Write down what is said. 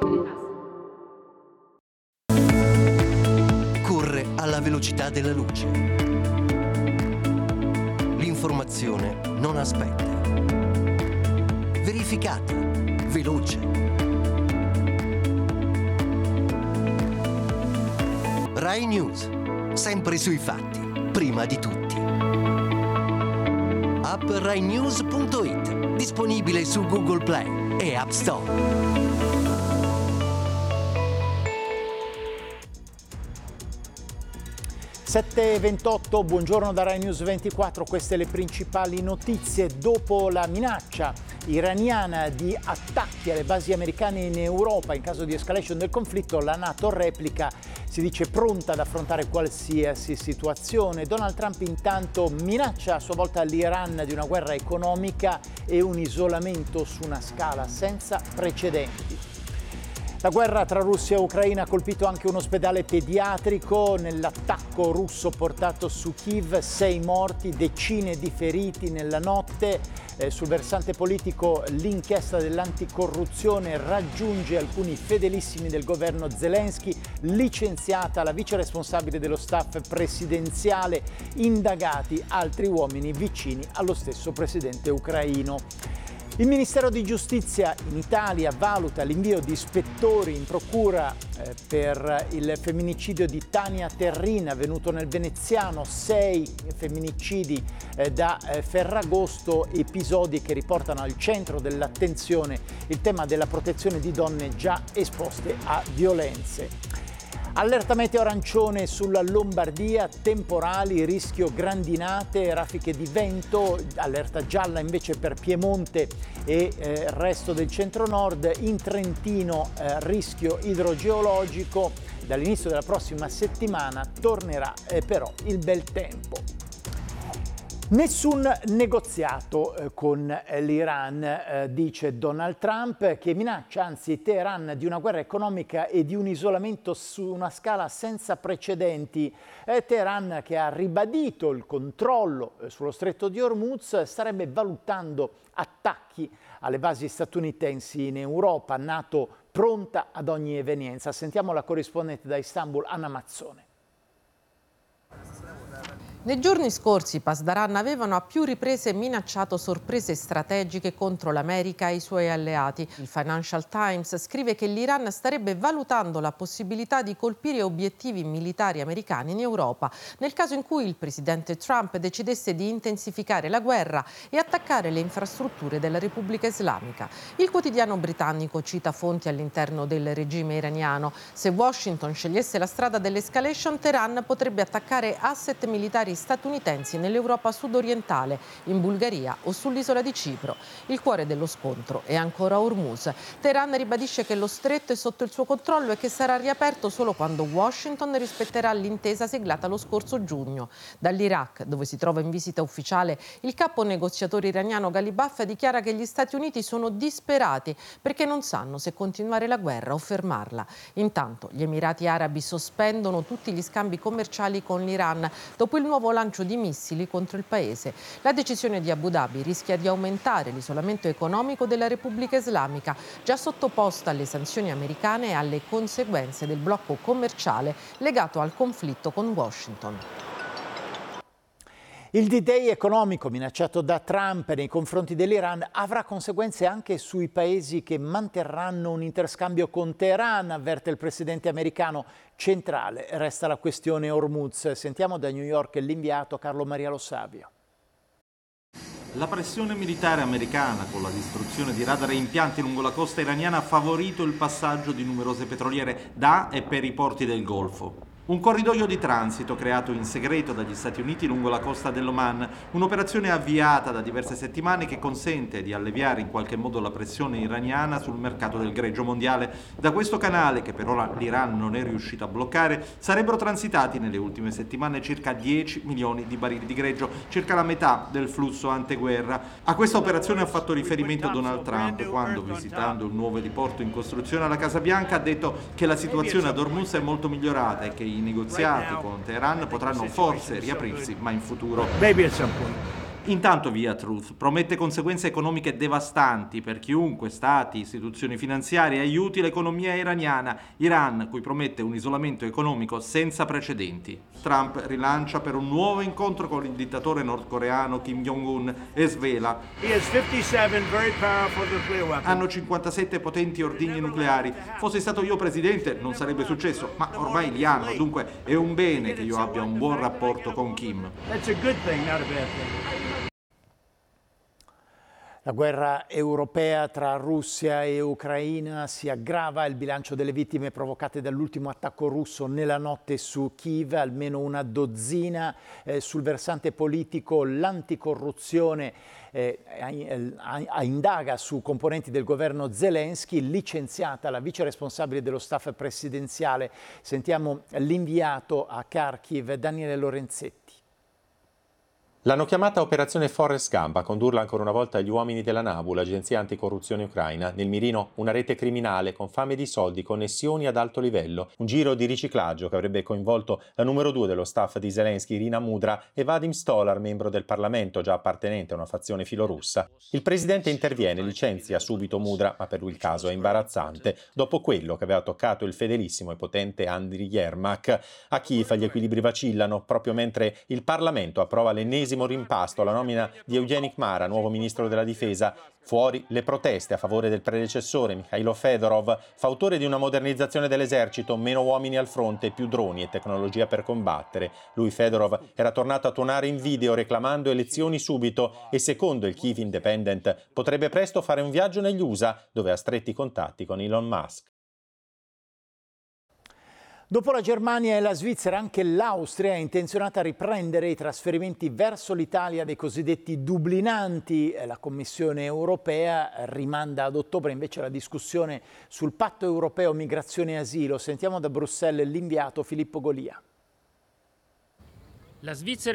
Corre alla velocità della luce. L'informazione non aspetta. Verificata, veloce. Rai News, sempre sui fatti, prima di tutti. App rainews.it, disponibile su Google Play e App Store. 7:28, buongiorno da Rai News 24, queste le principali notizie. Dopo la minaccia iraniana di attacchi alle basi americane in Europa in caso di escalation del conflitto, la NATO replica, si dice pronta ad affrontare qualsiasi situazione. Donald Trump intanto minaccia a sua volta l'Iran di una guerra economica e un isolamento su una scala senza precedenti. La guerra tra Russia e Ucraina ha colpito anche un ospedale pediatrico nell'attacco russo portato su Kiev, 6 morti, decine di feriti nella notte. Sul versante politico l'inchiesta dell'anticorruzione raggiunge alcuni fedelissimi del governo Zelensky, licenziata la vice responsabile dello staff presidenziale, indagati altri uomini vicini allo stesso presidente ucraino. Il Ministero di Giustizia in Italia valuta l'invio di ispettori in procura per il femminicidio di Tania Terrina avvenuto nel Veneziano, 6 femminicidi da Ferragosto, episodi che riportano al centro dell'attenzione il tema della protezione di donne già esposte a violenze. Allerta meteo arancione sulla Lombardia, temporali, rischio grandinate, raffiche di vento, allerta gialla invece per Piemonte e resto del centro-nord. In Trentino rischio idrogeologico. Dall'inizio della prossima settimana tornerà però il bel tempo. Nessun negoziato con l'Iran, dice Donald Trump, che minaccia anzi Teheran di una guerra economica e di un isolamento su una scala senza precedenti. Teheran, che ha ribadito il controllo sullo stretto di Hormuz, starebbe valutando attacchi alle basi statunitensi in Europa, NATO pronta ad ogni evenienza. Sentiamo la corrispondente da Istanbul, Anna Mazzone. Nei giorni scorsi i Pasdaran avevano a più riprese minacciato sorprese strategiche contro l'America e i suoi alleati. Il Financial Times scrive che l'Iran starebbe valutando la possibilità di colpire obiettivi militari americani in Europa nel caso in cui il presidente Trump decidesse di intensificare la guerra e attaccare le infrastrutture della Repubblica Islamica. Il quotidiano britannico cita fonti all'interno del regime iraniano. Se Washington scegliesse la strada dell'escalation, Teheran potrebbe attaccare asset militari statunitensi nell'Europa sudorientale, in Bulgaria o sull'isola di Cipro. Il cuore dello scontro è ancora Hormuz. Teheran ribadisce che lo stretto è sotto il suo controllo e che sarà riaperto solo quando Washington rispetterà l'intesa siglata lo scorso giugno. Dall'Iraq, dove si trova in visita ufficiale, il capo negoziatore iraniano Ghalibaf dichiara che gli Stati Uniti sono disperati perché non sanno se continuare la guerra o fermarla. Intanto gli Emirati Arabi sospendono tutti gli scambi commerciali con l'Iran dopo il nuovo lancio di missili contro il paese. La decisione di Abu Dhabi rischia di aumentare l'isolamento economico della Repubblica Islamica, già sottoposta alle sanzioni americane e alle conseguenze del blocco commerciale legato al conflitto con Washington. Il D-Day economico minacciato da Trump nei confronti dell'Iran avrà conseguenze anche sui paesi che manterranno un interscambio con Teheran, avverte il presidente americano. Centrale resta la questione Hormuz. Sentiamo da New York l'inviato Carlo Maria Lo Savio. La pressione militare americana con la distruzione di radar e impianti lungo la costa iraniana ha favorito il passaggio di numerose petroliere da e per i porti del Golfo. Un corridoio di transito creato in segreto dagli Stati Uniti lungo la costa dell'Oman, un'operazione avviata da diverse settimane che consente di alleviare in qualche modo la pressione iraniana sul mercato del greggio mondiale. Da questo canale, che per ora l'Iran non è riuscito a bloccare, sarebbero transitati nelle ultime settimane circa 10 milioni di barili di greggio, circa la metà del flusso anteguerra. A questa operazione ha fatto riferimento Donald Trump quando, visitando un nuovo heliporto in costruzione alla Casa Bianca, ha detto che la situazione ad Hormuz è molto migliorata e che i negoziati con Teheran potranno forse riaprirsi, ma in futuro. Intanto Via Truth promette conseguenze economiche devastanti per chiunque, stati, istituzioni finanziarie, aiuti l'economia iraniana. Iran, cui promette un isolamento economico senza precedenti. Trump rilancia per un nuovo incontro con il dittatore nordcoreano Kim Jong-un e svela: hanno 57 potenti ordigni nucleari. Fossi stato io presidente non sarebbe successo, ma ormai li hanno, dunque è un bene che io abbia un buon rapporto con Kim. La guerra europea tra Russia e Ucraina si aggrava, il bilancio delle vittime provocate dall'ultimo attacco russo nella notte su Kiev, almeno una dozzina. Sul versante politico l'anticorruzione indaga su componenti del governo Zelensky, licenziata la vice responsabile dello staff presidenziale. Sentiamo l'inviato a Kharkiv, Daniele Lorenzetti. L'hanno chiamata Operazione Forrest Gump, a condurla ancora una volta gli uomini della NABU, l'agenzia anticorruzione ucraina. Nel mirino una rete criminale con fame di soldi, connessioni ad alto livello, un giro di riciclaggio che avrebbe coinvolto la numero 2 dello staff di Zelensky, Irina Mudra, e Vadim Stolar, membro del Parlamento, già appartenente a una fazione filorussa. Il presidente interviene, licenzia subito Mudra, ma per lui il caso è imbarazzante, dopo quello che aveva toccato il fedelissimo e potente Andriy Yermak. A Kiev gli equilibri vacillano proprio mentre il Parlamento approva l'ennesimo rimpasto alla nomina di Evgeny Kmara, nuovo ministro della difesa. Fuori le proteste a favore del predecessore Mikhailo Fedorov, fautore di una modernizzazione dell'esercito, meno uomini al fronte, più droni e tecnologia per combattere. Lui, Fedorov, era tornato a tuonare in video reclamando elezioni subito e, secondo il Kyiv Independent, potrebbe presto fare un viaggio negli USA, dove ha stretti contatti con Elon Musk. Dopo la Germania e la Svizzera, anche l'Austria è intenzionata a riprendere i trasferimenti verso l'Italia dei cosiddetti dublinanti. La Commissione europea rimanda ad ottobre invece la discussione sul patto europeo migrazione e asilo. Sentiamo da Bruxelles l'inviato Filippo Golia. La Svizzera